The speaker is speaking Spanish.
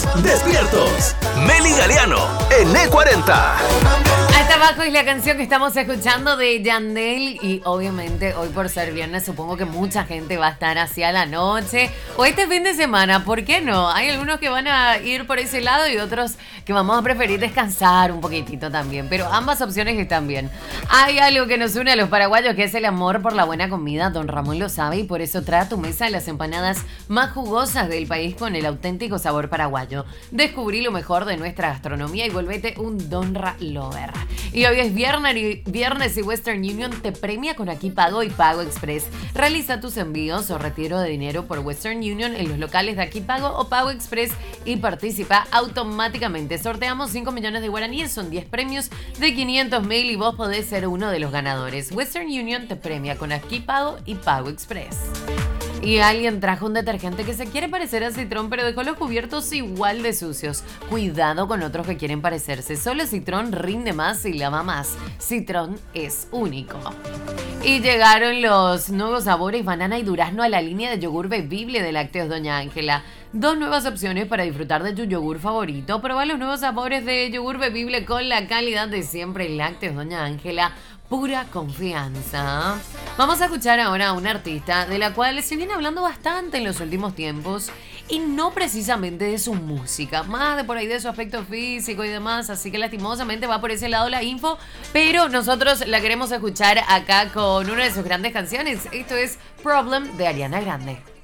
Despiertos. Meli Galeano en E40. Hasta abajo es la canción que estamos escuchando de Yandel y obviamente hoy por ser viernes supongo que mucha gente va a estar hacia la noche o este fin de semana, ¿por qué no? Hay algunos que van a ir por ese lado y otros que vamos a preferir descansar un poquitito también, pero ambas opciones están bien. Hay algo que nos une a los paraguayos que es el amor por la buena comida, don Ramón lo sabe y por eso trae a tu mesa las empanadas más jugosas del país con el auténtico sabor paraguayo. Descubrí lo mejor de nuestra gastronomía y volvete un Donra Lover. Y hoy es viernes y Western Union te premia con Aquí Pago y Pago Express. Realiza tus envíos o retiro de dinero por Western Union en los locales de Aquí Pago o Pago Express y participa automáticamente. Sorteamos 5 millones de guaraníes, son 10 premios de 500.000 y vos podés ser uno de los ganadores. Western Union te premia con Aquí Pago y Pago Express. Y alguien trajo un detergente que se quiere parecer a Citrón, pero dejó los cubiertos igual de sucios. Cuidado con otros que quieren parecerse. Solo Citrón rinde más y lava más. Citrón es único. Y llegaron los nuevos sabores banana y durazno a la línea de yogur bebible de Lácteos Doña Ángela. 2 nuevas opciones para disfrutar de tu yogur favorito. Prueba los nuevos sabores de yogur bebible con la calidad de siempre. Lácteos Doña Ángela. Pura confianza. Vamos a escuchar ahora a una artista de la cual se viene hablando bastante en los últimos tiempos y no precisamente de su música, más de por ahí de su aspecto físico y demás, así que lastimosamente va por ese lado la info, pero nosotros la queremos escuchar acá con una de sus grandes canciones. Esto es Problem de Ariana Grande.